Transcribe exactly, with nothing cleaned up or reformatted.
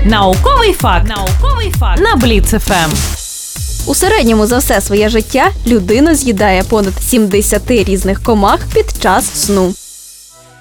Науковий факт. Науковий факт на Бліц еф ем. У середньому за все своє життя людина з'їдає понад сімдесят різних комах під час сну.